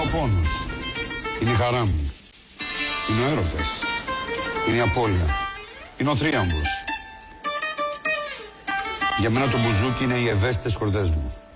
πόνος. Είναι η χαρά μου. Είναι ο έρωτας. Είναι η απώλεια. Είναι ο θρίαμβος. Για μένα το μπουζούκι είναι οι ευαίσθητες χορδές μου.